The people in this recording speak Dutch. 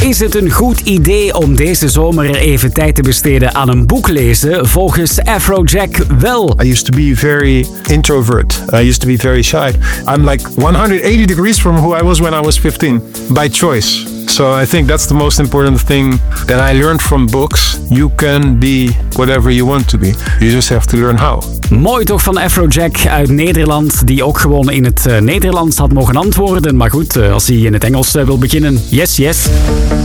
Is het een goed idee om deze zomer even tijd te besteden aan een boek lezen? Volgens Afrojack wel. I used to be very introvert. I used to be very shy. I'm like 180 degrees from who I was when I was 15, by choice. So I think that's the most important thing that I learned from books. You can be whatever you want to be. You just have to learn how. Mooi toch van Afrojack uit Nederland, die ook gewoon in het Nederlands had mogen antwoorden. Maar goed, als hij in het Engels wil beginnen, yes.